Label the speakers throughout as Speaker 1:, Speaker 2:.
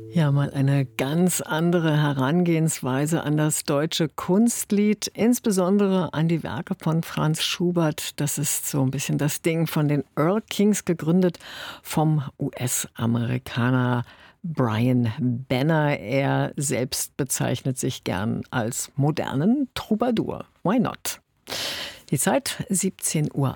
Speaker 1: Ja, mal eine ganz andere Herangehensweise an das deutsche Kunstlied, insbesondere an die Werke von Franz Schubert. Das ist so ein bisschen das Ding von den Earl Kings, gegründet vom US-Amerikaner Brian Benner. Er selbst bezeichnet sich gern als modernen Troubadour. Why not? Die Zeit 17:38 Uhr.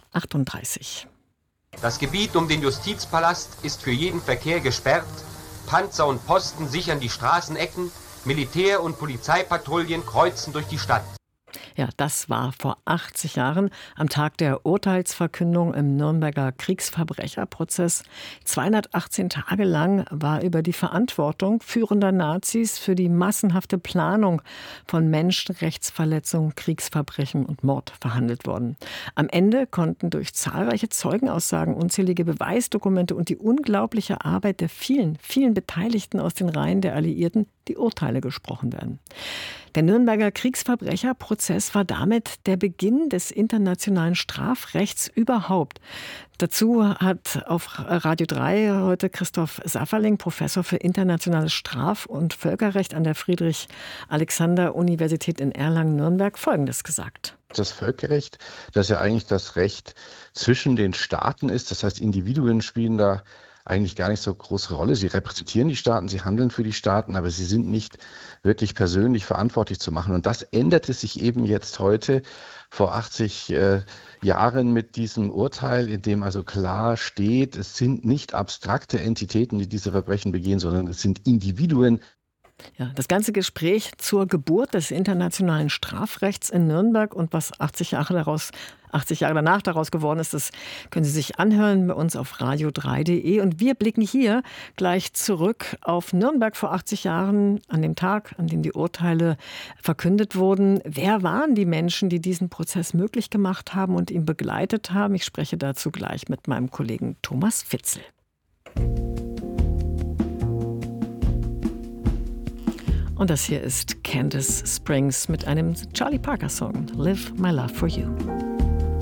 Speaker 2: Das Gebiet um den Justizpalast ist für jeden Verkehr gesperrt. Panzer und Posten sichern die Straßenecken, Militär- und Polizeipatrouillen kreuzen durch die Stadt.
Speaker 1: Ja, das war vor 80 Jahren am Tag der Urteilsverkündung im Nürnberger Kriegsverbrecherprozess. 218 Tage lang war über die Verantwortung führender Nazis für die massenhafte Planung von Menschenrechtsverletzungen, Kriegsverbrechen und Mord verhandelt worden. Am Ende konnten durch zahlreiche Zeugenaussagen, unzählige Beweisdokumente und die unglaubliche Arbeit der vielen, vielen Beteiligten aus den Reihen der Alliierten die Urteile gesprochen werden. Der Nürnberger Kriegsverbrecherprozess war damit der Beginn des internationalen Strafrechts überhaupt. Dazu hat auf Radio 3 heute Christoph Safferling, Professor für internationales Straf- und Völkerrecht an der Friedrich-Alexander-Universität in Erlangen-Nürnberg, Folgendes gesagt.
Speaker 3: Das Völkerrecht, das ja eigentlich das Recht zwischen den Staaten ist, das heißt, Individuen spielen da eigentlich gar nicht so große Rolle. Sie repräsentieren die Staaten, sie handeln für die Staaten, aber sie sind nicht wirklich persönlich verantwortlich zu machen. Und das änderte sich eben jetzt heute vor 80 Jahren mit diesem Urteil, in dem also klar steht, es sind nicht abstrakte Entitäten, die diese Verbrechen begehen, sondern es sind Individuen.
Speaker 1: Ja, das ganze Gespräch zur Geburt des internationalen Strafrechts in Nürnberg und was 80 Jahre danach daraus geworden ist, das können Sie sich anhören bei uns auf radio3.de. Und wir blicken hier gleich zurück auf Nürnberg vor 80 Jahren, an dem Tag, an dem die Urteile verkündet wurden. Wer waren die Menschen, die diesen Prozess möglich gemacht haben und ihn begleitet haben? Ich spreche dazu gleich mit meinem Kollegen Thomas Fitzel. Und das hier ist Candice Springs mit einem Charlie Parker Song, Live My Love for You.